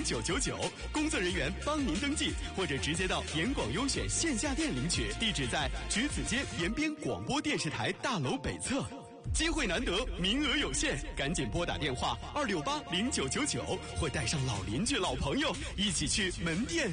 0999，工作人员帮您登记，或者直接到盐广优选线下店领取，地址在橘子街延边广播电视台大楼北侧。机会难得，名额有限，赶紧拨打电话26809999，或带上老邻居、老朋友一起去门店